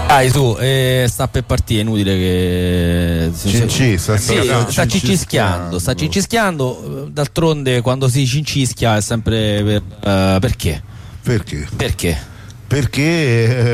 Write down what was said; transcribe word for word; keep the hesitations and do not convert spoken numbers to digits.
Dai su, eh, sta per partire, è inutile che Cinci, sta, sì, sta, sta cincischiando, sta cincischiando, d'altronde quando si cincischia è sempre per, uh, perché? Perché? Perché? Perché